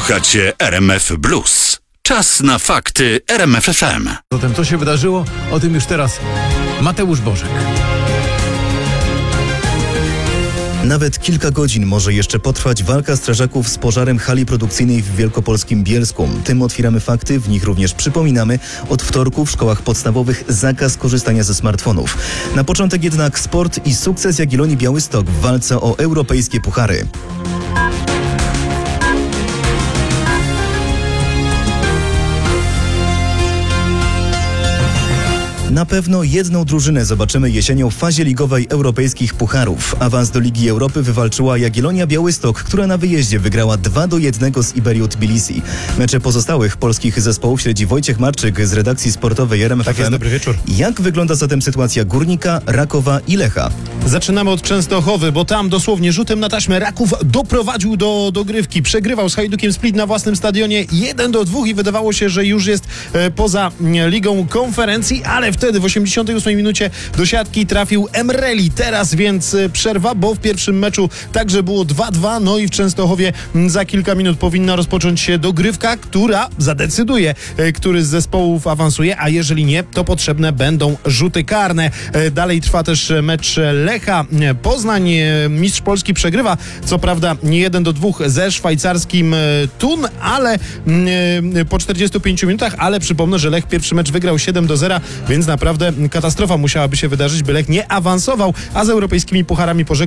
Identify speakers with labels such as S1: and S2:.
S1: Słuchacie RMF Blues. Czas na fakty RMF FM.
S2: Zatem co się wydarzyło? O tym już teraz Mateusz Bożek.
S3: Nawet kilka godzin może jeszcze potrwać walka strażaków z pożarem hali produkcyjnej w wielkopolskim Bielsku. Tym otwieramy fakty, w nich również przypominamy. Od wtorku w szkołach podstawowych zakaz korzystania ze smartfonów. Na początek jednak sport i sukces Jagiellonii Białystok w walce o europejskie puchary. Na pewno jedną drużynę zobaczymy jesienią w fazie ligowej europejskich pucharów. Awans do Ligi Europy wywalczyła Jagiellonia Białystok, która na wyjeździe wygrała 2-1 z Iberią Tbilisi. Mecze pozostałych polskich zespołów śledzi Wojciech Marczyk z redakcji sportowej RMF FM.
S4: Tak jest, dobry wieczór.
S3: Jak wygląda zatem sytuacja Górnika, Rakowa i Lecha?
S4: Zaczynamy od Częstochowy, bo tam dosłownie rzutem na taśmę Raków doprowadził do dogrywki. Przegrywał z Hajdukiem Split na własnym stadionie 1-2 i wydawało się, że już jest poza Ligą Konferencji, ale wtedy w 88 minucie do siatki trafił Emreli. Teraz więc przerwa, bo w pierwszym meczu także było 2-2, no i w Częstochowie za kilka minut powinna rozpocząć się dogrywka, która zadecyduje, który z zespołów awansuje, a jeżeli nie, to potrzebne będą rzuty karne. Dalej trwa też mecz Lecha Poznań. Mistrz Polski przegrywa, co prawda 1-2 ze szwajcarskim Thun, ale po 45 minutach, ale przypomnę, że Lech pierwszy mecz wygrał 7-0, więc naprawdę katastrofa musiałaby się wydarzyć, by Lech nie awansował, a z europejskimi pucharami pożegnał